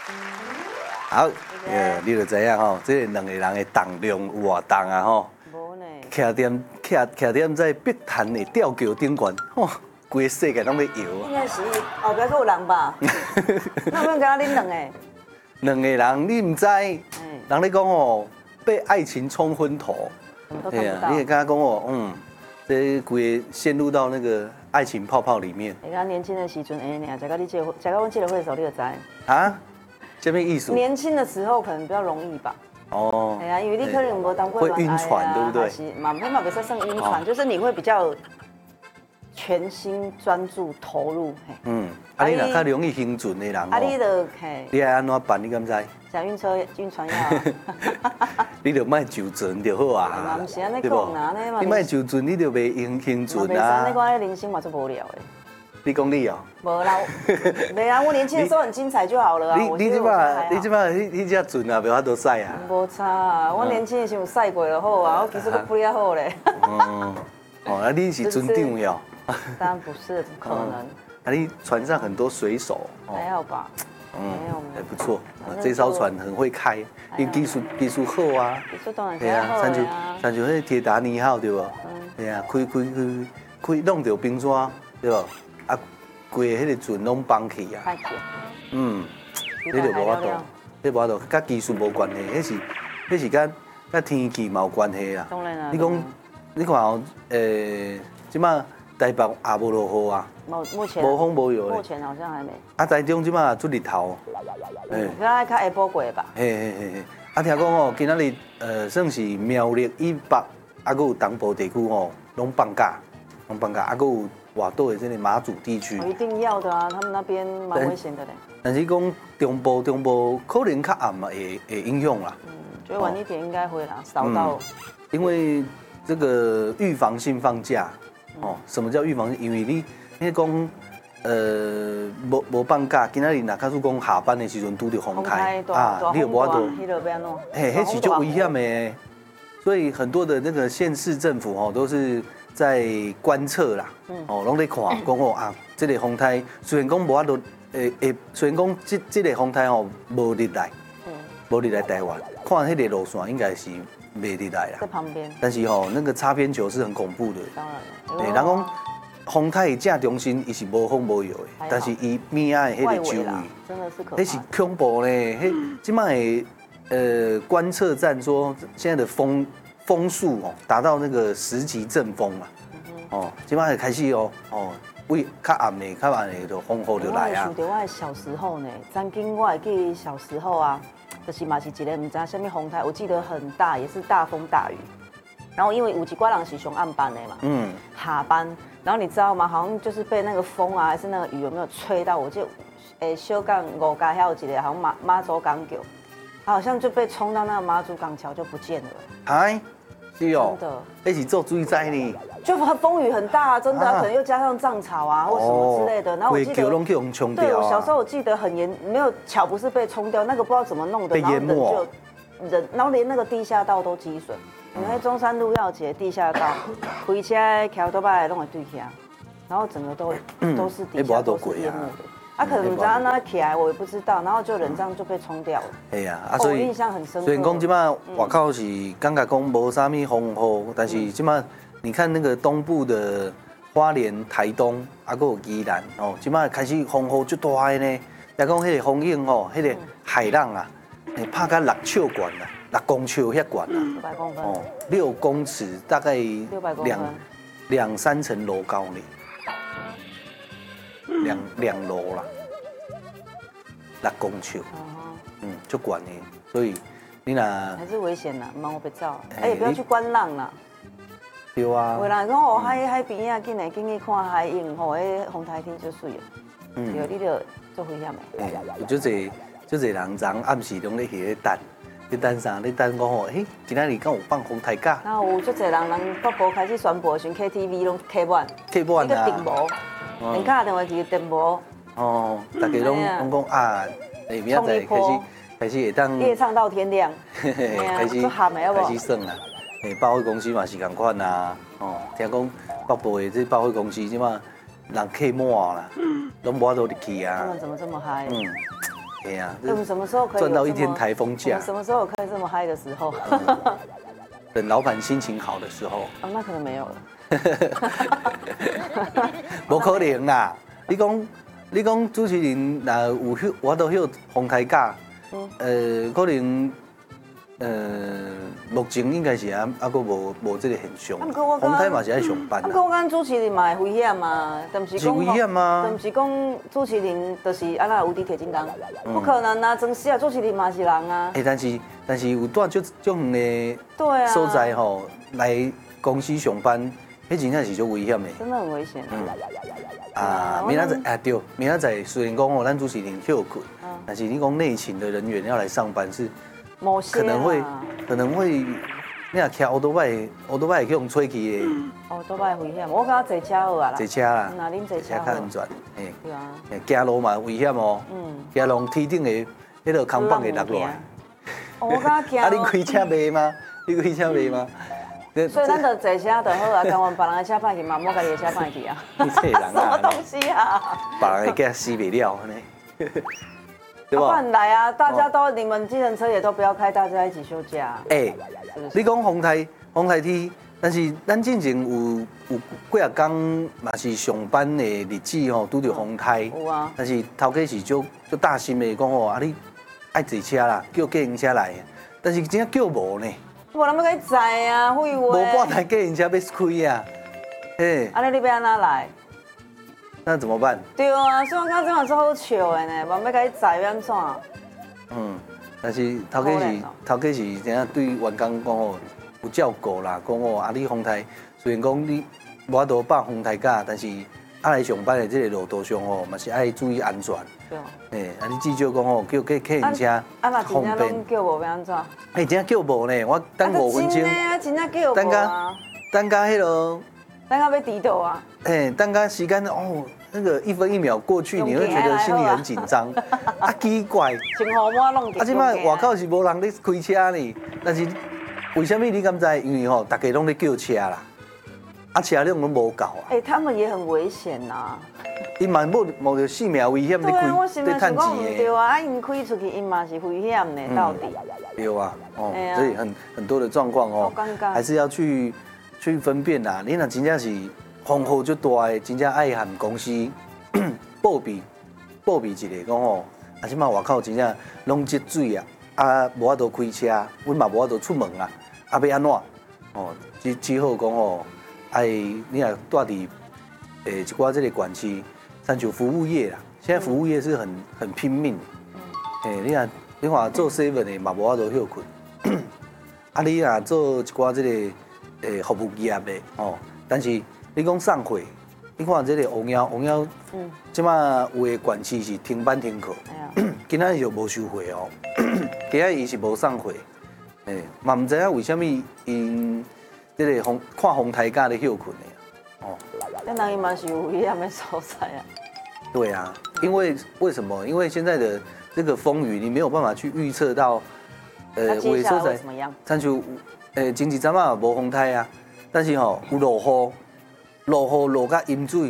好，你就知影吼，这两个人的重量有偌重啊吼。 无呢。 徛踮在碧潭的吊桥顶悬，吼，规个世界拢在摇啊。 应该是后壁还有人吧？那不敢恁两个？ 两个人你唔知，人咧讲哦，被爱情冲昏头。 对啊， 你也跟他讲哦，这规个陷入到那个爱情泡泡里面。 你讲年轻的时阵，尔，食到我记得会的时候，你就知。 啊？这边艺术？ 年轻的时候可能比较容易吧。 哦。 哎呀，因为你可能无当过会晕船，对不对？ 是嘛，不是算晕船，就是你会比较全心专注投入。 你若较容易兴准的人哦。 你就嘿。 你爱安怎办？你敢知？ 食晕船药。 你就莫就准就好啊。 嘛，唔是安尼讲啦， 你莫就准，你就袂兴准啊。 你讲人生嘛最无聊的。 你讲你哦？ 无啦，没啊，我年轻的时候很精彩就好了啊。 你即摆迄只准啊，袂法度使啊。 无差啊，我年轻的时候赛过就好啊，我技术都不较好嘞。 那你是船长哟？ 当然不是，怎么可能？ 那你船上很多水手。 还好吧？没有， 还不错。这艘船很会开，因为技术好啊。 技术当然是好的啊。 像迄铁达尼号对不？对啊，开弄到冰山对不？啊，规个迄个船拢崩去啊。你就无法度，你无法度，甲技术无关系，迄是甲天气嘛有关系啦。 当然啦。 你看哦，即马台北也无落雨啊。 目前。 无风无雨目前好像还没。 台中即马出日头。 应该较下晡过吧。 嘿。听讲哦，今仔日算是苗栗以北，还有东部地区哦，拢放假，还有外岛的这个马祖地区。 一定要的啊，他们那边蛮危险的嘞。 但是讲中部可能较暗嘛，会影响啦。 觉得晚一点应该会啦，扫到。 因为这个预防性放假，什么叫预防性？因为你讲无放假，今仔日若假使讲下班的时阵拄到风台啊，你就无法度。迄是足危险的。所以很多的那个县市政府都是在观测啦，拢在看，讲啊，这个风台虽然讲无法度，虽然讲这个风台无入来，无入来台湾，看迄个路线应该是袂入来啦。 在旁边。 但是那个擦边球是很恐怖的。 当然了。 人讲风台正中心，伊是无风无雨的，但是伊边仔的迄个周围， 真的是可怕。 迄是恐怖呢。迄即摆的观测站说，现在的风速达到那个10级阵风嘛。即摆开始为较暗的就风雨就来啊。 我想到我小时候呢，曾经我会记小时候啊，就是嘛是一个唔知什么风台，我记得很大，也是大风大雨。然后因为有一挂人是上暗班的嘛，下班，然后你知道吗？好像就是被那个风啊，还是那个雨有没有吹到？我就，小港5家还有一个好像妈祖港桥，好像就被冲到那个妈祖港桥就不见了。 哎，是哦， 真的， 那是做水灾呢。 就风雨很大，真的，可能又加上涨潮啊或什么之类的。然后我记得， 桥拢去用冲掉。 对，我小时候我记得很严，没有桥不是被冲掉，那个不知道怎么弄的， 被淹没， 然后连那个地下道都积水。你看中山路要节地下道，开车桥都把弄会对起来，然后整个都是底下都是淹没的。可能不知道那起来，我也不知道，然后就人这样就被冲掉了。 哎呀，所以印象很深刻。 虽然讲即摆外口是感觉讲无啥物风雨，但是即摆你看那个东部的花莲、台东，还有宜兰即摆开始风雨足大的呢。也讲迄个风影迄个海浪啊，拍到6尺悬啊，6公尺遐悬啊 ，600公分 ，6公尺，大概 600公分 2-3层楼高呢。两楼啦，6公尺，足悬的，所以你若还是危险啦，唔好别走，不要去观浪啦。 对啊。 有人讲海边啊，紧来紧去看海影，迄风台天就水了。对，你就做危险的。 有足侪人昨暗时拢咧去等，你等啥？你等讲今仔日敢有放风台假？ 然后有足侪人北部开始宣布，像 KTV 拢客满啊。 客满啊。 订无，人家打电话去订无。 大家拢讲啊，明仔载开始会当夜唱到天亮， 开始算啊。百货公司嘛是共款啊。听讲北部的这百货公司即马人客满啦，拢无法度入去啊。 他们怎么这么嗨？ 对呀， 我们什么时候可以赚到一天台风假？ 我们什么时候可以这么嗨的时候？ 等老板心情好的时候。 哦，那可能没有了。 不可能啦！你讲主持人若有我都休风台假，可能目前应该是个无这个现象。风台嘛是爱上班啦。 我讲主持人嘛会危险嘛，但不是讲危险吗？ 但不是讲主持人就是安那无敌铁金刚，不可能啊！真实啊，主持人嘛是人啊。 但是有带种的所在吼来公司上班，迄真正是足危险的。 真的很危险。 明仔载对，明仔载虽然讲哦，咱主持人休困，但是你讲内勤的人员要来上班是，可能会，你若骑欧多拜会去用吹气的。 欧多拜危险，我感觉坐车好啊啦。 坐车啦， 那恁坐车较安全， 嘿。对啊。 行路嘛危险哦。行路梯顶的迄个扛棒会落落来。 我感觉行。 你开车卖吗？你开车卖吗？ 所以咱就坐车就好啊，干完别人的车歹去嘛，莫家己的车歹去啊。 你这人啊， 什么东西啊？ 别人的给死不了呢，对吧？ 来啊，大家都你们计程车也都不要开，大家一起休假。 你讲风台天，但是咱之前有几啊天嘛是上班的日子吼，拄着风台。 有啊。 但是头家是足大心的讲吼，你爱坐车啦，叫计程车来，但是真正叫无呢。 无人要甲你载啊，废话。 无半台计程车要开啊， 安尼你要安怎来？ 那怎么办？ 对啊，所以我讲这样是好笑的呢，万要甲你载要安怎？ 但是头家是真正对员工讲吼有照顾啦，讲吼你风台虽然讲你无法度放风台假，但是来上班的这个路途上吼，嘛是爱注意安全。对。你至少讲吼叫计程车方便。 真正叫无要安怎？ 真正叫无呢，我等5分钟。 真的啊，真正叫无啊。 等到迄落。 等到要迟到啊。 等到时间那个1分1秒过去，你会觉得心里很紧张。奇怪。 真好我弄。 即摆外口是无人咧开车呢，但是为什么你敢知？因为大家拢咧叫车啦，车辆拢无够啊。 他们也很危险呐。 因嘛冒着性命危险咧开咧趁钱的。 对啊，因开出去，因嘛是危险的，到底。 对啊，所以很多的状况还是要去分辨啦。你若真正是风雨足大的，真正爱和公司报备一下，讲即摆外口真正拢积水啊，无法度开车，阮嘛无法度出门啊，要安怎？只好讲爱你若住伫一寡这个管区，像就服务业啦，现在服务业是很拼命的。你看做 7的嘛无法度休困，你若做一寡这个服务业的但是你讲送货，你看这个王幺，即马有的管区是停班停课，今仔日就无收货今仔伊是无送货，嘛唔知影为什么因这个看风台假咧休困的那人伊嘛是有危险的所在啊。 对啊，为什么？因为现在的这个风雨，你没有办法去预测到， 接下来会怎么样？ 像就前一阵啊无风台啊，但是有落雨，落甲淹水。